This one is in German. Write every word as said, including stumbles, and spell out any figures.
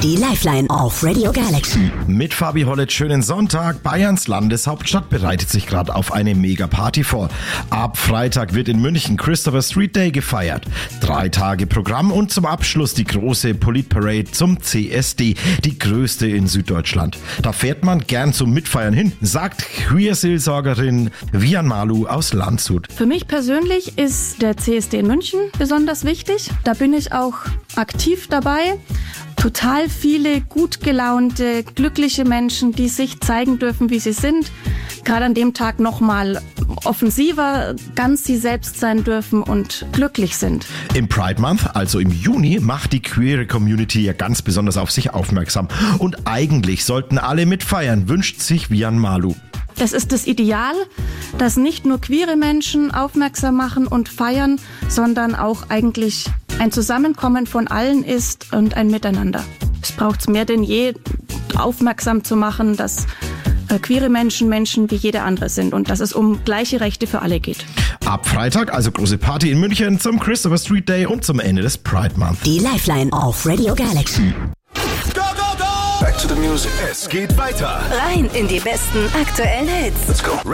Die Lifeline auf Radio Galaxy. Mit Fabi Hollett, schönen Sonntag. Bayerns Landeshauptstadt bereitet sich gerade auf eine Mega-Party vor. Ab Freitag wird in München Christopher Street Day gefeiert. Drei Tage Programm und zum Abschluss die große Politparade zum C S D, die größte in Süddeutschland. Da fährt man gern zum Mitfeiern hin, sagt Queerseelsorgerin Vian Malu aus Landshut. Für mich persönlich ist der C S D in München besonders wichtig. Da bin ich auch aktiv dabei. Total viele gut gelaunte, glückliche Menschen, die sich zeigen dürfen, wie sie sind. Gerade an dem Tag nochmal offensiver, ganz sie selbst sein dürfen und glücklich sind. Im Pride Month, also im Juni, macht die queere Community ja ganz besonders auf sich aufmerksam. Und eigentlich sollten alle mitfeiern, wünscht sich Vian Malu. Es ist das Ideal, dass nicht nur queere Menschen aufmerksam machen und feiern, sondern auch eigentlich ein Zusammenkommen von allen ist und ein Miteinander. Es braucht es mehr denn je, aufmerksam zu machen, dass äh, queere Menschen Menschen wie jeder andere sind und dass es um gleiche Rechte für alle geht. Ab Freitag also große Party in München zum Christopher Street Day und zum Ende des Pride Month. Die Lifeline auf Radio Galaxy. Go, go, go! Back to the music. Es geht weiter. Rein in die besten aktuellen Hits. Let's go.